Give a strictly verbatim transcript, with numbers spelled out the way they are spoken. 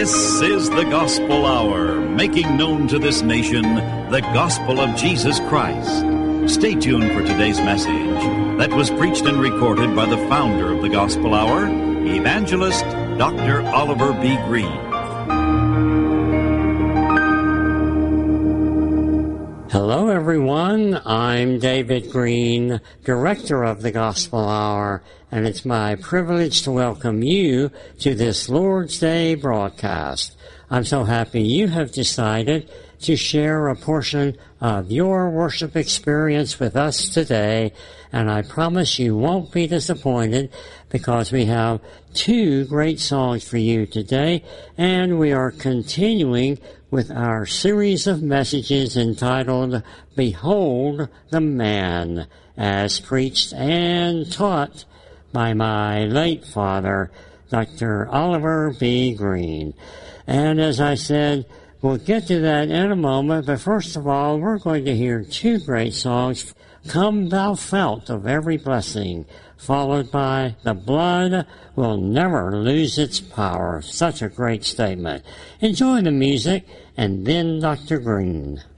This is the Gospel Hour, making known to this nation the gospel of Jesus Christ. Stay tuned for today's message that was preached and recorded by the founder of the Gospel Hour, Evangelist Doctor Oliver B. Green. Hello, everyone. I'm David Green, director of the Gospel Hour, and it's my privilege to welcome you to this Lord's Day broadcast. I'm so happy you have decided to share a portion of your worship experience with us today, and I promise you won't be disappointed because we have two great songs for you today, and we are continuing with our series of messages entitled Behold the Man, as preached and taught by my late father, Doctor Oliver B. Green. And as I said, we'll get to that in a moment, but first of all, we're going to hear two great songs, Come Thou Fount of Every Blessing, followed by The Blood Will Never Lose Its Power. Such a great statement. Enjoy the music, and then Doctor Green.